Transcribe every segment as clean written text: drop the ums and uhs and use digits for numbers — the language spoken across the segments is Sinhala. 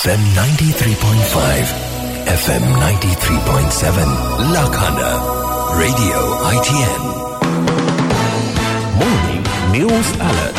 FM 93.5, FM 93.7, Lakhanda, Radio ITN. Morning News Alert.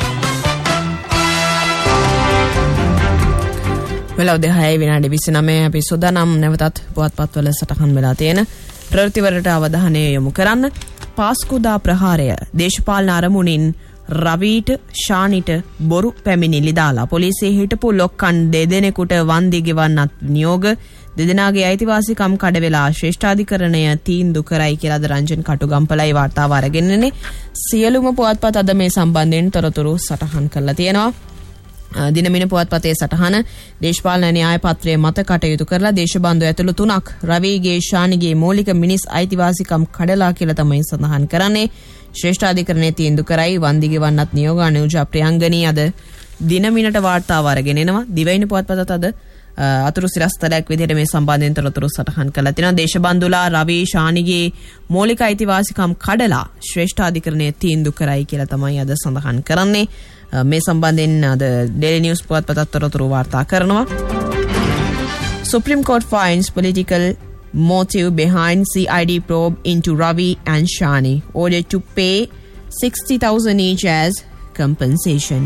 වෙලාව 10:29 අපි සෝදානම් නැවතත් පුවත්පත්වල සටහන් වෙලා තියෙන ප්‍රවෘත්තිවලට අවධානය යොමු කරන්න. පාස්කුදා ප්‍රහාරය දේශපාලන අරමුණින් රවීට ශානිට බොරු පැමිණිලි දාලා පොලිසිය හිටපු ලොක්කන් දෙදෙනෙකුට වන්දි ගෙවන්නත් නියෝග දෙදෙනාගේ අයිතිවාසිකම් කඩ වෙලා ශ්‍රේෂ්ඨාධිකරණය තීන්දුව කරයි කියලාද රංජන් කටුගම්පලයි වාර්තාව අරගෙන ඉන්නේ. සියලුම පුවත්පත් අද මේ සම්බන්ධයෙන් තොරතුරු සටහන් කරලා තියෙනවා. දිනමින පුවත්පතේ සටහන දේශපාලන න්‍යාය පත්‍රයේ මත කටයුතු කරලා දේශබන්දු ඇතුළු 3ක් රවිගේ ශානිගේ මූලික මිනිස් අයිතිවාසිකම් කඩලා කියලා තමයි සඳහන් කරන්නේ. ශ්‍රේෂ්ඨාධිකරණයේ තීන්දුව කරයි වන්දි ගෙවන්නත් නියෝග අනුජා ප්‍රියංගනී අද දිනමිනට වාර්තාව අරගෙන එනවා. දිවයින පුවත්පතත් අද අතුරු සිරස්තලයක් විදිහට මේ සම්බන්ධයෙන් තොරතුරු සටහන් කරලා තිනවා. දේශබන්දුලා රවි ශානිගේ මූලික අයිතිවාසිකම් කඩලා ශ්‍රේෂ්ඨාධිකරණයේ තීන්දුව කරයි කියලා තමයි අද සඳහන් කරන්නේ. මේ සම්බන්ධයෙන් අද Daily News පුවත්පතත් තොරතුරු වාර්තා කරනවා. Supreme Court finds political motive behind CID probe into Ravi and Shani, ordered to pay 60,000 each as compensation.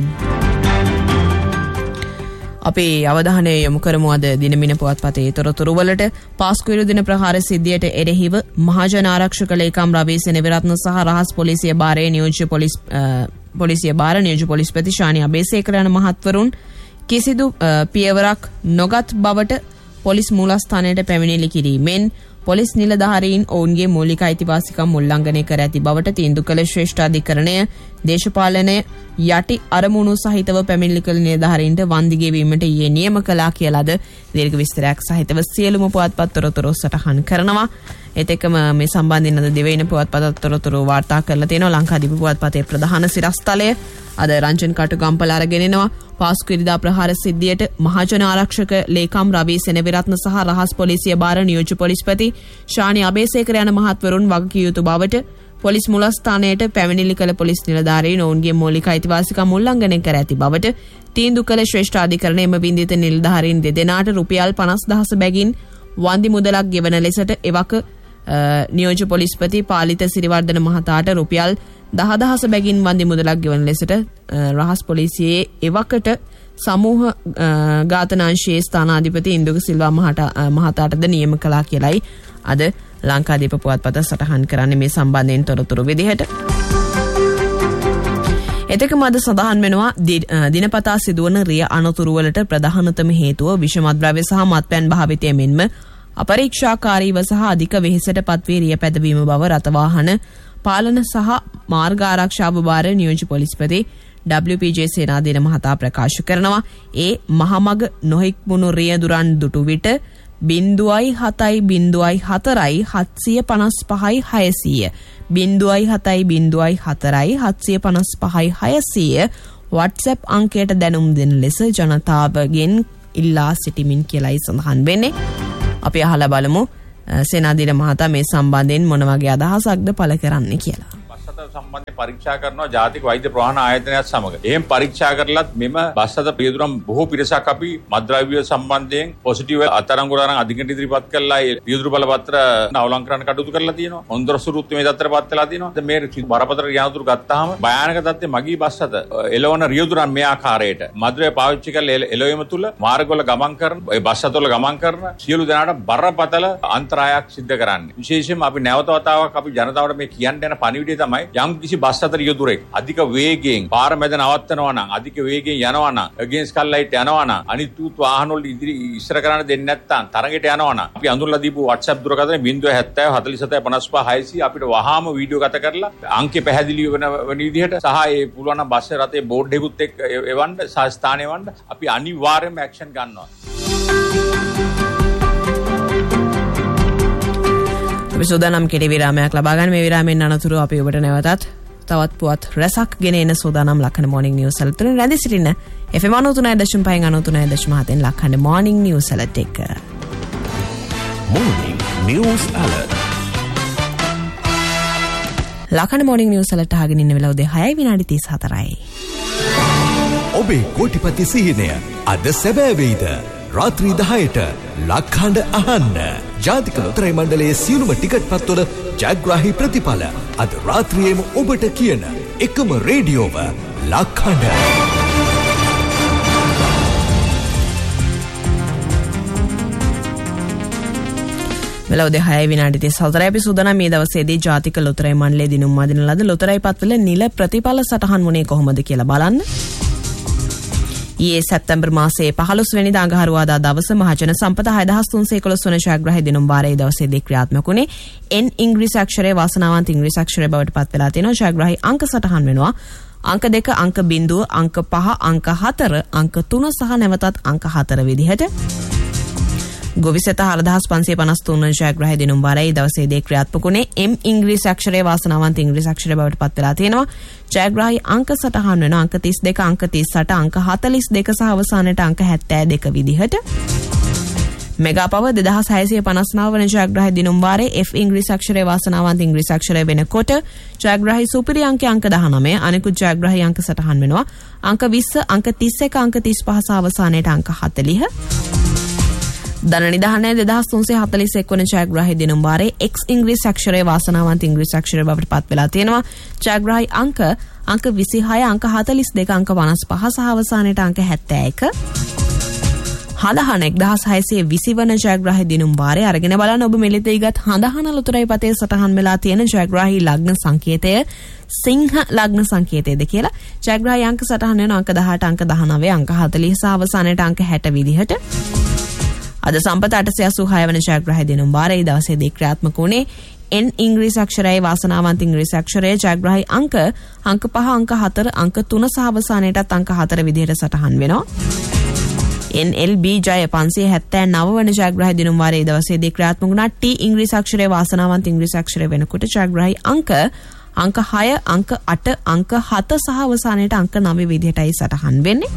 අපි අවධානය යොමු කරමු අද දිනමින පුවත්පතේ තොරතුරු වලට. පාස්කු දින ප්‍රහාර සිද්ධියට එරෙහිව මහජන ආරක්ෂක ලේකම් රවි සෙනවිරත්න සහ රහස් පොලිසිය භාරයේ නියෝජ්‍ය පොලිස්පති ශානි අබේසේකර යන මහත්වරුන් කිසිදු පියවරක් නොගත් බවට පොලිස් මූලස්ථානයට පැමිණිලි කිරීමෙන් පොලිස් නිලධාරීන් ඔවුන්ගේ මූලික අයිතිවාසිකම් උල්ලංඝනය කර ඇති බවට තීන්දුව කළ ශ්‍රේෂ්ඨාධිකරණය දේශපාලනය යටි අරමුණු සහිතව පැමිණිලි කළ නිලධාරීන්ට වන්දි ගෙවීමට ඊයේ නියම කළා කියලාද දීර්ඝ විස්තරයක් සහිතව සියලුම පුවත්පත් තොරතුරු සටහන් කරනවා. ඒත් එක්කම මේ සම්බන්ධයෙන් අද දිවයින පුවත්පත් තොරතුරු වාර්තා කරලා තියෙනවා. ලංකාදීප පුවත්පතේ ප්‍රධාන සිරස්තලය අද රංජන් කටුගම්පල අරගෙන එනවා. පාස්කු ඉරිදා ප්‍රහාර සිද්ධියට මහජන ආරක්ෂක ලේකම් රවි සෙනවිරත්න සහ රහස් පොලිසිය භාර නියෝජ්‍ය පොලිස්පති ශානි අබේසේකර යන මහත්වරුන් වගකිව යුතු බවට පොලිස් මුලස්ථානයට පැමිණිලි කළ පොලිස් නිලධාරීන් ඔවුන්ගේ මූලික අයිතිවාසිකම් උල්ලංඝනය කර ඇති බවට තීන්දුව කළ ශ්‍රේෂ්ඨාධිකරණය එම බින්දිත නිලධාරීන් දෙදෙනාට රුපියල් 50,000 බැගින් වන්දි මුදලක් ගෙවන ලෙසට එවක නියෝජ්‍ය පොලිස්පති පාලිත සිරිවර්ධන මහතාට රුපියල් 10,000 බැගින් වන්දි මුදලක් ගෙවන ලෙසට රහස් පොලිසියේ එවකට සමූහ ඝාතනාංශයේ ස්ථානාධිපති ඉන්දුක සිල්වා මහතාටද නියම කළා කියලයි අද ලංකාදීප පුවත්පත සටහන් කරන්නේ මේ සම්බන්ධයෙන් තොරතුරු විදිහට. එතකම අද සඳහන් වෙනවා දිනපතා සිදුවන රිය අනතුරු වලට ප්‍රධානතම හේතුව විෂමද්‍රව්‍ය සහ මත්පැන් භාවිතය මෙන්ම අපරීක්ෂාකාරීව සහ අධික වෙහෙසට පත්වී රිය පැදවීම බව රථවාහන පාලන සහ මාර්ග ආරක්ෂාව භාර නියෝජ්‍ය පොලිස්පති WPJ සේනාධීර මහතා ප්‍රකාශ කරනවා. ඒ මහමග නොහික්මුණු රිය දුරන් දුටු විට 0.74යි 0.754යි WhatsApp අංකයට දැනුම් දෙන ලෙස ජනතාවගෙන් ඉල්ලා සිටිමින් කියලායි සඳහන් වෙන්නේ. අපි අහලා බලමු සේනාධීර මහතා මේ සම්බන්ධයෙන් මොන වගේ අදහසක්ද පළ කරන්නේ කියලා. සම්බන්ධයෙන් පරීක්ෂා කරනවා ජාතික වෛද්‍ය ප්‍රවාහන ආයතනයත් සමග. එහෙම පරීක්ෂා කරලත් මෙම බස්සත පියදුරම් බොහෝ පිරිසක් අපි මත්ද්‍රව්‍ය සම්බන්ධයෙන් පොසිටිව් අත්අඩංගුවට අධිකරණ ඉදිරිපත් කළා. පියදුරු බලපත්‍ර අවලං කරන්න කටයුතු කරලා තියෙනවා. හොඳරසුරුත් මේ දත්තරපත් වෙලා තියෙනවා. මේ බරපතල යනතුරු ගත්තාම භයානක තත්ත්වයේ මගී බස්සත එළවන රියදුරන් මේ ආකාරයට මත්ද්‍රව්‍ය පාවිච්චි කරලා එළවීම තුළ මාර්ගවල ගමන් කරන ඒ බස්සතවල ගමන් කරන සියලු දෙනාට බරපතල අන්තරායක් සිද්ධ කරන්නේ. විශේෂයෙන්ම අපි නැවත වතාවක් අපි ජනතාවට මේ කියන්න යන පණිවිඩය තමයි යම් කිසි බස් අතර යොදුරෙක් අධික වේගයෙන් පාර මැද නවත්තනවා නම් අධික වේගයෙන් යනවා නම් අගේන්ස්ට් කල්ලයිට් යනවා නම් අනිත් වාහන වල ඉදිරි ඉස්සර කරන්න දෙන්නේ නැත්නම් තරඟයට යනවා නම් අපි අඳුරලා දීපු WhatsApp දුරකථනය 070 47 55 600 අපිට වහාම වීඩියෝ ගත කරලා අංකේ පැහැදිලි වෙන විදිහට සහ ඒ පුළුවන් නම් බස් රථයේ බෝඩ් එකකුත් එක්ක එවන්න සහ ස්ථානය එවන්න අපි අනිවාර්යයෙන්ම ඇක්ෂන් ගන්නවා. සූදානම් කෙටි විරාමයක් ලබා ගන්න. මේ විරාමයෙන් අනතුරු අපි ඔබට නැවතත් තවත් පුවත් රැසක් ගෙන එන සූදානම් ලක්හඬ මොර්නිං නිවුස් අලර්ට් තුලින් රැඳී සිටින්න. FM 93.5 ලක්හඬ මොර්නිං නිවුස් අලර්ට් එක. Morning News Alert. ලක්හඬ මොර්නිං නිවුස් අලර්ට් අහගෙන ඉන්න වෙලාව 6:34යි. ඔබේ කෝටිපති සිහිනය අද සැබෑ වේද? රාත්‍රී 10ට ලක්හඬ අහන්න. ජාතික ලොතරැයි මණ්ඩලයේ සියලුම ටිකට් පත්වල ජයග්‍රාහී ප්‍රතිඵල අද රාත්‍රියේම ඔබට කියන එකම රේඩියෝව ලක්හඬ. මෙලොව 6:34 අපි සූදානම් මේ දවසේදී ජාතික ලොතරැයි මණ්ඩලයේ දිනුම් මදින ලද ලොතරැයි පත්වල නිල ප්‍රතිඵල සටහන් වුණේ කොහොමද කියලා බලන්න. ඊයේ සැප්තැම්බර් මාසයේ 15 වෙනිදා අඟහරුවාදා දවස මහජන සම්පත 6311 වන ජයග්‍රාහී දිනුම් වාරයේ දවසේදී ක්‍රියාත්මක වුණේ N ඉංග්‍රීසි අක්ෂරයේ වාසනාවන්ත ඉංග්‍රීසි අක්ෂරය බවට පත් වෙලා තියෙනවා. ජයග්‍රාහී අංක සටහන් වෙනවා අංක 2 අංක 0 අංක 5 අංක 4 අංක 3 සහ නැවතත් අංක 4 විදිහට. ගොවිසත 4553 වන ජයග්‍රාහී දිනුම් වාරයේ දවසේදී ක්‍රියාත්මක වුණේ M ඉංග්‍රීසි අක්ෂරයේ වාසනාවන්ත ඉංග්‍රීසි අක්ෂරය බවට පත් වෙලා තියෙනවා. ජයග්‍රාහී අංක සටහන් වෙන අංක 32 අංක 38 අංක 42 සහ අවසානයේ අංක 72 විදිහට. මෙගා පව 2659 වන ජයග්‍රාහී දිනුම් වාරයේ F ඉංග්‍රීසි අක්ෂරයේ වාසනාවන්ත ඉංග්‍රීසි අක්ෂරය වෙනකොට ජයග්‍රාහී සුපිරි අංක 19 අනිකුත් ජයග්‍රාහී අංක සටහන් වෙනවා අංක 20 අංක 31 අංක 35 සහ අවසානයේ අංක 40. ධන නිධානයේ 2341 වන ජයග්‍රාහී දිනුම් වාරයේ X ඉංග්‍රීසි අක්ෂරයේ වාසනාවන්ත ඉංග්‍රීසි අක්ෂරය බවට පත් වෙලා තියෙනවා. ජයග්‍රාහී අංක 26 අංක 42 අංක 55 සහ අවසානයේ අංක 71. හඳහන 1620 වන ජයග්‍රාහී දිනුම් වාරයේ අරගෙන බලන්න ඔබ මෙලිතේ ගත් හඳහන ලොතරැයි පතේ සටහන් වෙලා තියෙන ජයග්‍රාහී ලග්න සංකේතය සිංහ ලග්න සංකේතයද කියලා. ජයග්‍රාහී අංක සටහන් වෙන අංක 18 අංක 19 අංක 40 සහ අවසානයේ අංක 60 විදිහට. අද සම්පත 886 වන ජයග්‍රාහී දිනුම් වාරයේ දවසේදී ක්‍රියාත්මක වුණේ N ඉංග්‍රීසි අක්ෂරයේ වාසනාවන්ත ඉංග්‍රීසි අක්ෂරයේ ජයග්‍රාහී අංක 5 අංක 4 අංක 3 සහ අවසානයේත් අංක 4 විදිහට සටහන් වෙනවා. NLB ජය 579 වන ජයග්‍රාහී දිනුම් වාරයේ දවසේදී ක්‍රියාත්මක වුණා T ඉංග්‍රීසි අක්ෂරයේ වාසනාවන්ත ඉංග්‍රීසි අක්ෂරය වෙනකොට ජයග්‍රාහී අංක 6 අංක 8 අංක 7 සහ අවසානයේට අංක 9 විදිහටයි සටහන් වෙන්නේ.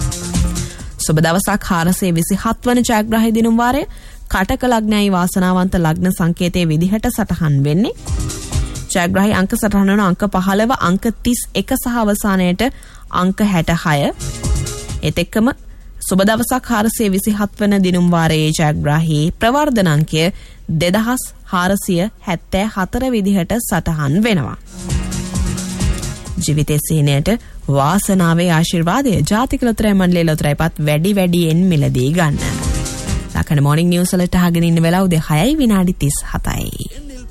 සුබ දවසක් 427 වන ජයග්‍රාහී දිනුම් වාරය කටක ලග්නයයි වාසනාවන්ත ලග්න සංකේතයේ විදිහට සටහන් වෙන්නේ. ජයග්‍රාහී අංක සටහන් වන අංක 15 අංක 31 සහ අවසානයේට අංක 66. ඒත් එක්කම සුබ දවසක් 427 වන දිනුම් වාරයේ ජයග්‍රාහී ප්‍රවර්ධන අංකය 2474 විදිහට සටහන් වෙනවා. ජීවිතයේ සිහිනයට වාසනාවේ ආශිර්වාදය ජාතික ලොතරැයි මණ්ඩලයේ ලොතරැයිපත් වැඩියෙන් මිලදී ගන්න. ලකන මොර්නිං නිවුස් වලට අහගෙන ඉන්න වෙලාව 6:37යි.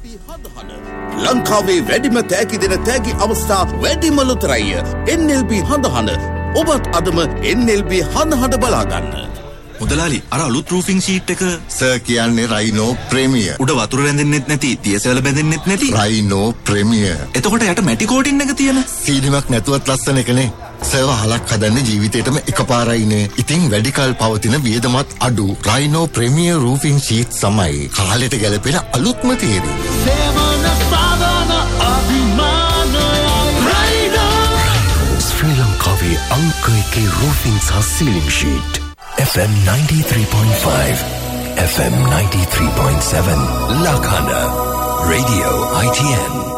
ලංකාවේ වැඩිම තෑගි දෙන තෑගි අවස්ථා වැඩිම ලොතරැයිය NLB හඳහන. ඔබත් අදම NLB හඳහන බලා ගන්න. මුදලාලි අර අලුත් රූෆින් ෂීට් එක සර් කියන්නේ රයිනෝ ප්‍රීමියර්. උඩ වතුර රැඳෙන්නෙත් නැති, තියසැල බැඳෙන්නෙත් නැති රයිනෝ ප්‍රීමියර්. එතකොට යට මැටි කෝටින් එක තියෙන සීලිමක් නැතුවත් ලස්සන එකනේ. සර් වහලක් හදන්නේ ජීවිතේටම එකපාරයිනේ. ඉතින් වැඩි කල් පවතින වියදමත් අඩු රයිනෝ ප්‍රීමියර් රූෆින් ෂීට් සමයි. කාලෙට ගැලපෙන අලුත්ම තේරි. සේවන සාධන අභිමානය රයිනෝ. ශ්‍රී ලංකාවේ අංක 1 රූෆින් සහ සීලිං sheet. FM 93.5 FM 93.7 Lakhana Radio ITN